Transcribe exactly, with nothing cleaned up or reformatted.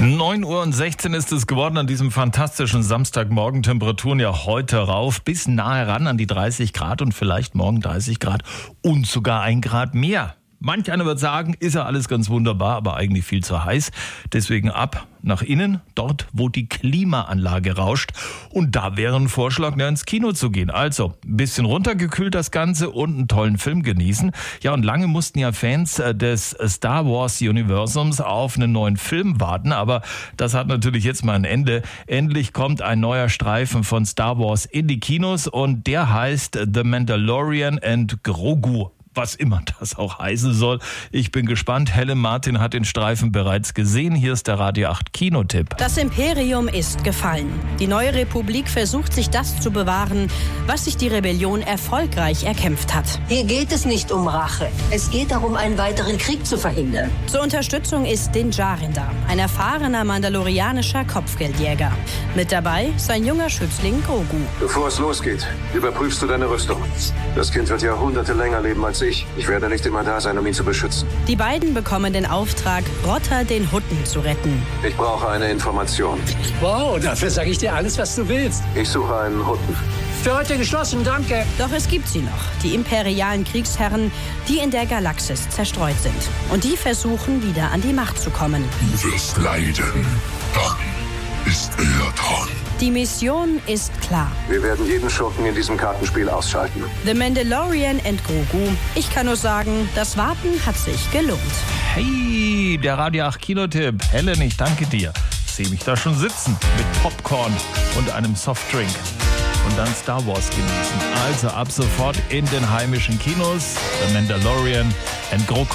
neun Uhr und sechzehn ist es geworden an diesem fantastischen Samstagmorgen. Temperaturen ja heute rauf bis nahe ran an die dreißig Grad und vielleicht morgen dreißig Grad und sogar ein Grad mehr. Manch einer wird sagen, ist ja alles ganz wunderbar, aber eigentlich viel zu heiß. Deswegen ab nach innen, dort, wo die Klimaanlage rauscht. Und da wäre ein Vorschlag, ja, ins Kino zu gehen. Also, ein bisschen runtergekühlt das Ganze und einen tollen Film genießen. Ja, und lange mussten ja Fans des Star Wars Universums auf einen neuen Film warten. Aber das hat natürlich jetzt mal ein Ende. Endlich kommt ein neuer Streifen von Star Wars in die Kinos und der heißt The Mandalorian and Grogu. Was immer das auch heißen soll. Ich bin gespannt. Helen Martin hat den Streifen bereits gesehen. Hier ist der Radio acht Kinotipp. Das Imperium ist gefallen. Die neue Republik versucht, sich das zu bewahren, was sich die Rebellion erfolgreich erkämpft hat. Hier geht es nicht um Rache. Es geht darum, einen weiteren Krieg zu verhindern. Zur Unterstützung ist Din Djarin da, ein erfahrener mandalorianischer Kopfgeldjäger. Mit dabei sein junger Schützling Grogu. Bevor es losgeht, überprüfst du deine Rüstung. Das Kind wird Jahrhunderte länger leben als ich. Ich werde nicht immer da sein, um ihn zu beschützen. Die beiden bekommen den Auftrag, Rotter den Hutten zu retten. Ich brauche eine Information. Wow, dafür sage ich dir alles, was du willst. Ich suche einen Hutten. Für heute geschlossen, danke. Doch es gibt sie noch, die imperialen Kriegsherren, die in der Galaxis zerstreut sind. Und die versuchen, wieder an die Macht zu kommen. Du wirst leiden. Dann ist er dran. Die Mission ist klar. Wir werden jeden Schurken in diesem Kartenspiel ausschalten. The Mandalorian and Grogu. Ich kann nur sagen, das Warten hat sich gelohnt. Hey, der Radio acht Kinotipp. Helen, ich danke dir. Ich sehe mich da schon sitzen mit Popcorn und einem Softdrink. Und dann Star Wars genießen. Also ab sofort in den heimischen Kinos. The Mandalorian and Grogu.